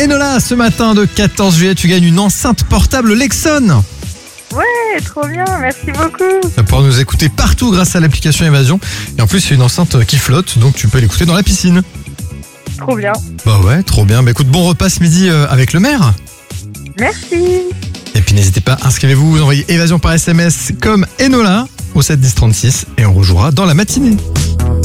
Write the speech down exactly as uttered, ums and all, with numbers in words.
Enola, ce matin de quatorze juillet, tu gagnes une enceinte portable Lexon. Ouais, trop bien, merci beaucoup. Tu vas pouvoir nous écouter partout grâce à l'application Évasion. Et en plus, c'est une enceinte qui flotte, donc tu peux l'écouter dans la piscine. Trop bien. Bah ouais, trop bien. Bah écoute, bon repas ce midi euh, avec le maire. Merci. Et puis n'hésitez pas, inscrivez-vous, vous envoyez Évasion par S M S comme Enola au sept dix trente-six et on rejouera dans la matinée.